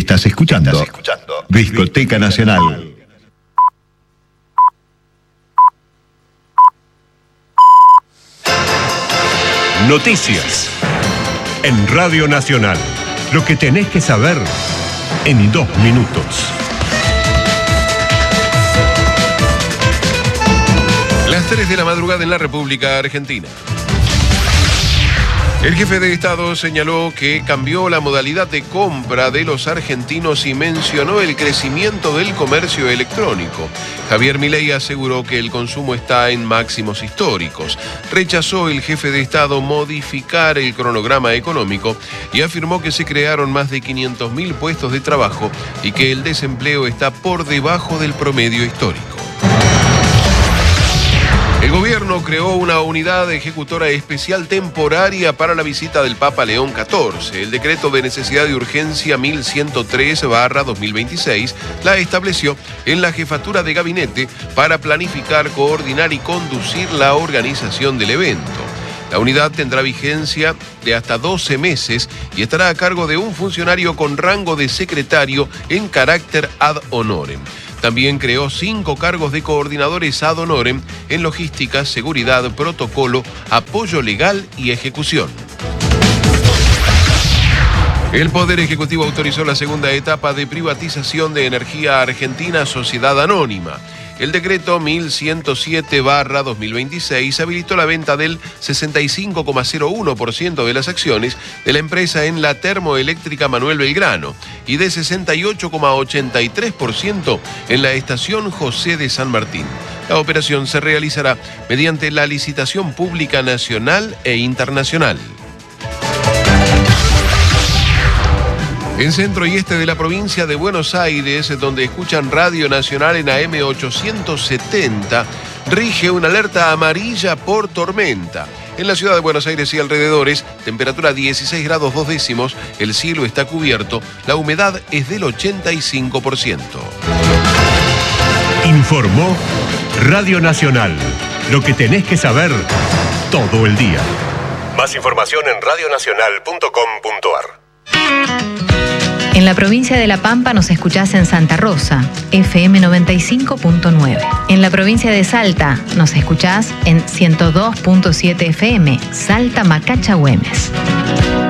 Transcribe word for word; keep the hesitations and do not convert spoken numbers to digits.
Estás escuchando, Estás escuchando. Discoteca Nacional. Noticias en Radio Nacional. Lo que tenés que saber en dos minutos. Las tres de la madrugada en la República Argentina. El jefe de Estado señaló que cambió la modalidad de compra de los argentinos y mencionó el crecimiento del comercio electrónico. Javier Milei aseguró que el consumo está en máximos históricos. Rechazó el jefe de Estado modificar el cronograma económico y afirmó que se crearon más de quinientos mil puestos de trabajo y que el desempleo está por debajo del promedio histórico. El gobierno creó una unidad ejecutora especial temporaria para la visita del Papa León catorce. El decreto de necesidad y urgencia mil ciento tres barra dos mil veintiséis la estableció en la jefatura de gabinete para planificar, coordinar y conducir la organización del evento. La unidad tendrá vigencia de hasta doce meses y estará a cargo de un funcionario con rango de secretario en carácter ad honorem. También creó cinco cargos de coordinadores ad honorem en logística, seguridad, protocolo, apoyo legal y ejecución. El Poder Ejecutivo autorizó la segunda etapa de privatización de Energía Argentina Sociedad Anónima. El decreto mil ciento siete barra dos mil veintiséis habilitó la venta del sesenta y cinco coma cero uno por ciento de las acciones de la empresa en la termoeléctrica Manuel Belgrano y de sesenta y ocho coma ochenta y tres por ciento en la estación José de San Martín. La operación se realizará mediante la licitación pública nacional e internacional. En centro y este de la provincia de Buenos Aires, donde escuchan Radio Nacional en A M ochocientos setenta, rige una alerta amarilla por tormenta. En la ciudad de Buenos Aires y alrededores, temperatura dieciséis grados dos décimos, el cielo está cubierto, la humedad es del ochenta y cinco por ciento. Informó Radio Nacional. Lo que tenés que saber todo el día. Más información en radio nacional punto com punto a r. En la provincia de La Pampa nos escuchás en Santa Rosa, F M noventa y cinco punto nueve. En la provincia de Salta nos escuchás en ciento dos punto siete F M, Salta Macacha Güemes.